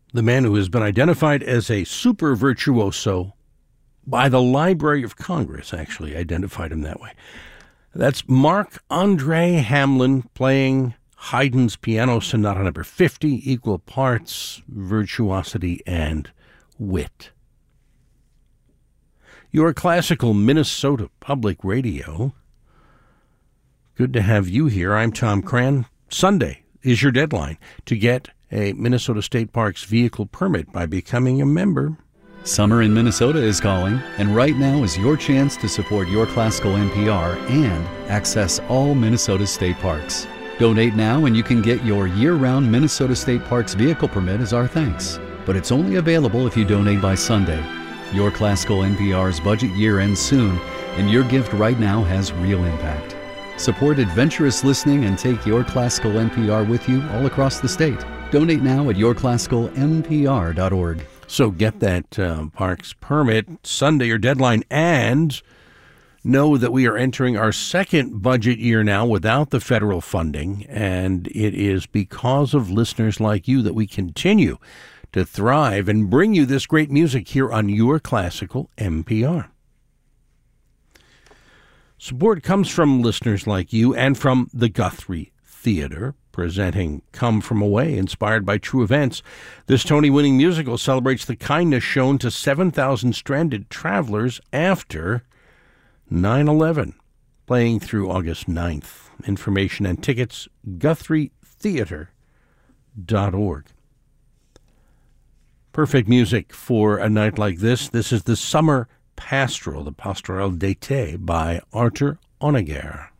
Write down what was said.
the man who has been identified as a super virtuoso by the Library of Congress, actually identified him that way. That's Marc-Andre Hamelin playing Haydn's Piano Sonata Number 50, equal parts virtuosity and wit. Your classical Minnesota Public Radio. Good to have you here. I'm Tom Cran. Sunday is your deadline to get a Minnesota State Parks vehicle permit by becoming a member. Summer in Minnesota is calling, and right now is your chance to support Your Classical NPR and access all Minnesota state parks. Donate now and you can get your year-round Minnesota State Parks vehicle permit as our thanks. But it's only available if you donate by Sunday. Your Classical NPR's budget year ends soon, and your gift right now has real impact. Support adventurous listening and take Your Classical NPR with you all across the state. Donate now at yourclassicalnpr.org. So get that parks permit, Sunday your deadline, and know that we are entering our second budget year now without the federal funding, and it is because of listeners like you that we continue to thrive and bring you this great music here on Your Classical NPR. Support comes from listeners like you and from the Guthrie Theater, presenting Come From Away, inspired by true events. This Tony-winning musical celebrates the kindness shown to 7,000 stranded travelers after 9/11, playing through August 9th. Information and tickets, GuthrieTheater.org. Perfect music for a night like this. This is the Summer Pastoral, the Pastoral d'été by Arthur Honegger.